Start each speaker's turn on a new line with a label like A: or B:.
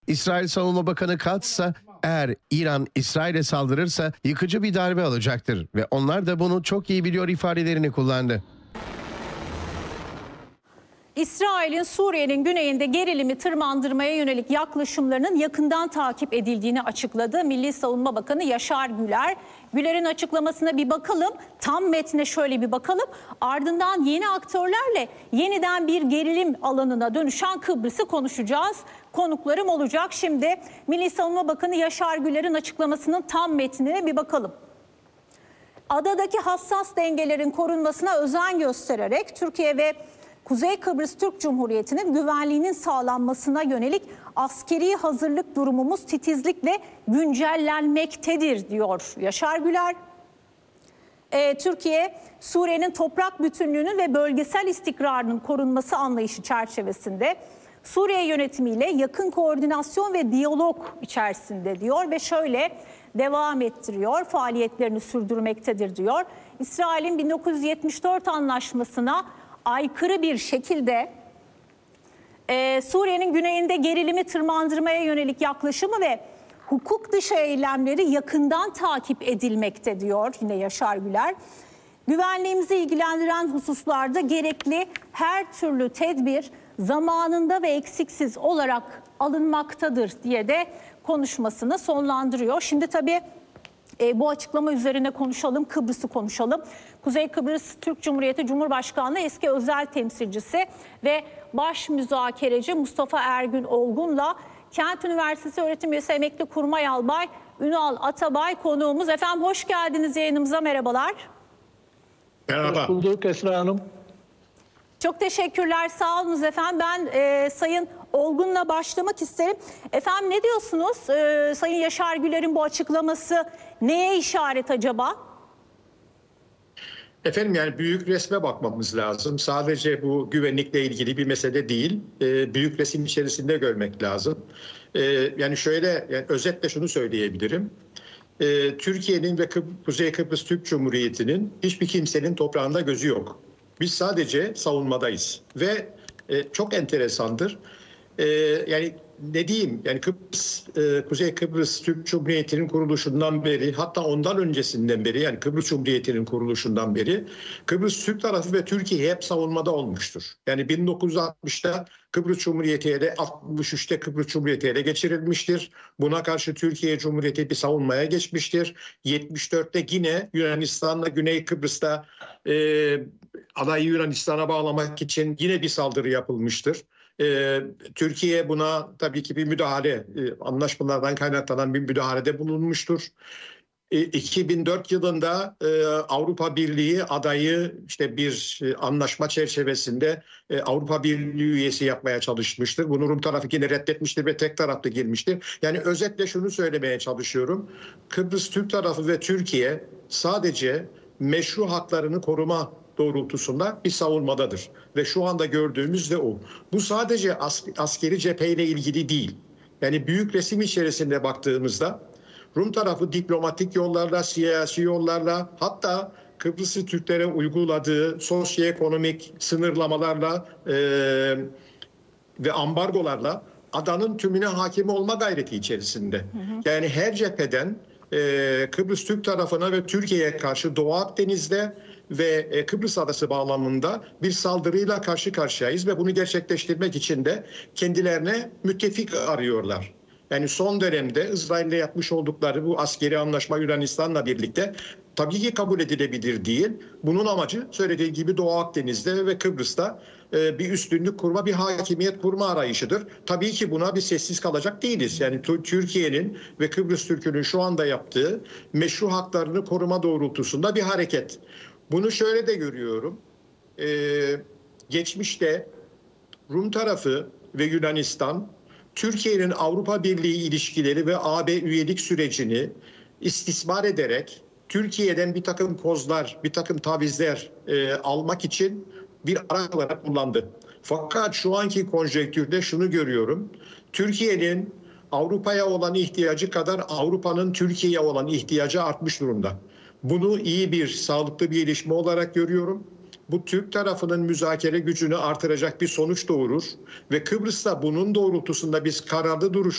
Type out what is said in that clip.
A: İsrail Savunma Bakanı Katz ise eğer İran İsrail'e saldırırsa yıkıcı bir darbe alacaktır ve onlar da bunu çok iyi biliyor ifadelerini kullandı.
B: İsrail'in Suriye'nin güneyinde gerilimi tırmandırmaya yönelik yaklaşımlarının yakından takip edildiğini açıkladı Milli Savunma Bakanı Yaşar Güler. Güler'in açıklamasına bir bakalım, tam metne şöyle bir bakalım. Ardından yeni aktörlerle yeniden bir gerilim alanına dönüşen Kıbrıs'ı konuşacağız. Konuklarım olacak. Şimdi Milli Savunma Bakanı Yaşar Güler'in açıklamasının tam metnine bir bakalım. Adadaki hassas dengelerin korunmasına özen göstererek Türkiye ve Kuzey Kıbrıs Türk Cumhuriyeti'nin güvenliğinin sağlanmasına yönelik askeri hazırlık durumumuz titizlikle güncellenmektedir, diyor Yaşar Güler. Türkiye, Suriye'nin toprak bütünlüğünün ve bölgesel istikrarının korunması anlayışı çerçevesinde Suriye yönetimiyle yakın koordinasyon ve diyalog içerisinde, diyor ve şöyle devam ettiriyor, faaliyetlerini sürdürmektedir, diyor. İsrail'in 1974 anlaşmasına aykırı bir şekilde Suriye'nin güneyinde gerilimi tırmandırmaya yönelik yaklaşımı ve hukuk dışı eylemleri yakından takip edilmekte, diyor yine Yaşar Güler. Güvenliğimizi ilgilendiren hususlarda gerekli her türlü tedbir zamanında ve eksiksiz olarak alınmaktadır diye de konuşmasını sonlandırıyor. Şimdi tabii bu açıklama üzerine konuşalım, Kıbrıs'ı konuşalım. Kuzey Kıbrıs Türk Cumhuriyeti Cumhurbaşkanlığı eski özel temsilcisi ve baş müzakereci Mustafa Ergün Olgun'la Kent Üniversitesi öğretim üyesi emekli kurmay albay Ünal Atabay konuğumuz. Efendim hoş geldiniz yayınımıza, merhabalar.
C: Merhaba.
D: Hoş bulduk Esra Hanım.
B: Çok teşekkürler, sağ olunuz efendim. Ben Sayın Olgun'la başlamak isterim. Efendim ne diyorsunuz? Sayın Yaşar Güler'in bu açıklaması neye işaret acaba?
C: Efendim yani büyük resme bakmamız lazım. Sadece bu güvenlikle ilgili bir mesele değil. Büyük resim içerisinde görmek lazım. Yani şöyle, yani özetle şunu söyleyebilirim. Türkiye'nin ve Kuzey Kıbrıs Türk Cumhuriyeti'nin hiçbir kimsenin toprağında gözü yok. Biz sadece savunmadayız ve çok enteresandır. Yani ne diyeyim, yani Kuzey Kıbrıs Türk Cumhuriyeti'nin kuruluşundan beri, hatta ondan öncesinden beri, yani Kıbrıs Cumhuriyeti'nin kuruluşundan beri Kıbrıs Türk tarafı ve Türkiye hep savunmada olmuştur. Yani 1960'ta Kıbrıs Cumhuriyeti ile 63'te Kıbrıs Cumhuriyeti ele geçirilmiştir. Buna karşı Türkiye Cumhuriyeti bir savunmaya geçmiştir. 74'te yine Yunanistan'la Güney Kıbrıs'ta adayı Yunanistan'a bağlamak için yine bir saldırı yapılmıştır. Türkiye buna tabii ki bir müdahale, anlaşmalardan kaynaklanan bir müdahalede bulunmuştur. 2004 yılında Avrupa Birliği adayı işte bir anlaşma çerçevesinde Avrupa Birliği üyesi yapmaya çalışmıştır. Bunu Rum tarafı yine reddetmiştir ve tek taraflı girmiştir. Yani özetle şunu söylemeye çalışıyorum. Kıbrıs Türk tarafı ve Türkiye sadece meşru haklarını koruma doğrultusunda bir savunmadadır. Ve şu anda gördüğümüz de o. Bu sadece askeri cepheyle ilgili değil. Yani büyük resim içerisinde baktığımızda Rum tarafı diplomatik yollarla, siyasi yollarla, hatta Kıbrıslı Türklere uyguladığı sosyoekonomik sınırlamalarla ve ambargolarla adanın tümüne hakim olma gayreti içerisinde. Yani her cepheden Kıbrıs Türk tarafına ve Türkiye'ye karşı Doğu Akdeniz'de ve Kıbrıs Adası bağlamında bir saldırıyla karşı karşıyayız ve bunu gerçekleştirmek için de kendilerine müttefik arıyorlar. Yani son dönemde İsrail'le yapmış oldukları bu askeri anlaşma Yunanistan'la birlikte tabii ki kabul edilebilir değil. Bunun amacı söylediği gibi Doğu Akdeniz'de ve Kıbrıs'ta bir üstünlük kurma, bir hakimiyet kurma arayışıdır. Tabii ki buna bir sessiz kalacak değiliz. Yani Türkiye'nin ve Kıbrıs Türk'ünün şu anda yaptığı meşru haklarını koruma doğrultusunda bir hareket. Bunu şöyle de görüyorum. Geçmişte Rum tarafı ve Yunanistan Türkiye'nin Avrupa Birliği ilişkileri ve AB üyelik sürecini istismar ederek Türkiye'den bir takım kozlar, bir takım tavizler almak için bir araç olarak kullandı. Fakat şu anki konjonktürde şunu görüyorum. Türkiye'nin Avrupa'ya olan ihtiyacı kadar Avrupa'nın Türkiye'ye olan ihtiyacı artmış durumda. Bunu iyi bir, sağlıklı bir gelişme olarak görüyorum. Bu Türk tarafının müzakere gücünü artıracak bir sonuç doğurur ve Kıbrıs'ta bunun doğrultusunda biz kararlı duruş